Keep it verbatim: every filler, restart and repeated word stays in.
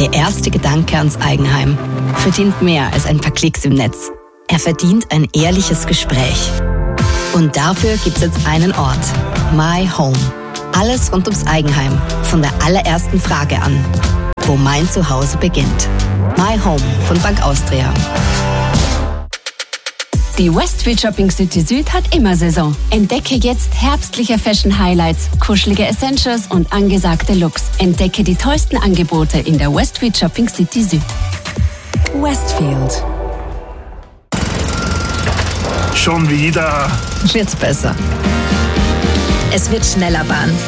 Der erste Gedanke ans Eigenheim verdient mehr als ein paar Klicks im Netz. Er verdient ein ehrliches Gespräch. Und dafür gibt es jetzt einen Ort. My Home. Alles rund ums Eigenheim. Von der allerersten Frage an. Wo mein Zuhause beginnt. My Home von Bank Austria. Die Westfield Shopping City Süd hat immer Saison. Entdecke jetzt herbstliche Fashion Highlights, kuschelige Essentials und angesagte Looks. Entdecke die tollsten Angebote in der Westfield Shopping City Süd. Westfield. Schon wieder. Wird's besser. Es wird schneller Bahn.